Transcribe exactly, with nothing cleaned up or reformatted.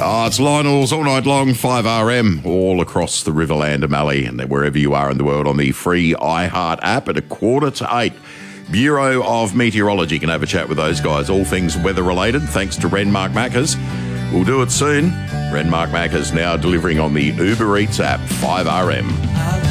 Oh, it's Lionel's all night long, five R M, all across the Riverland of Mallee, and wherever you are in the world on the free iHeart app at a quarter to eight. Bureau of Meteorology, can have a chat with those guys, all things weather-related, thanks to Renmark Maccas. We'll do it soon. Renmark Maccas now delivering on the Uber Eats app, five R M.